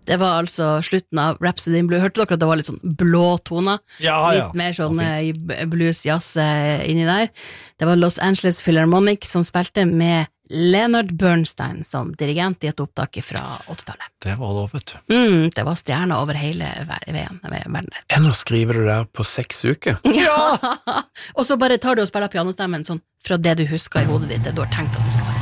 Det var altså slutten av Rhapsody in Blue. Hørte dere at det var litt sånn blå toner? Litt mer sånn blues-jazz inni der. Det var Los Angeles Philharmonic som spilte med Leonard Bernstein som dirigent i et opptak fra 80-tallet. Det var det, vet du. Det var stjerner over hele verden der. Enn å skrive det der på 6 uker? Ja! Og så bare tar du og spiller pianostemmen sånn fra det du husker i hodet ditt, det du har tenkt at det skal være.